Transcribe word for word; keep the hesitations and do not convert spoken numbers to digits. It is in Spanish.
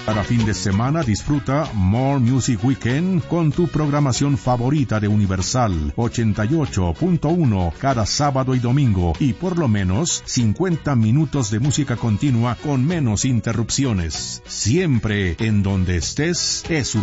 Cada fin de semana disfruta More Music Weekend con tu programación favorita de Universal ochenta y ocho punto uno cada sábado y domingo y por lo menos cincuenta minutos de música continua con menos interrupciones. Siempre en donde estés es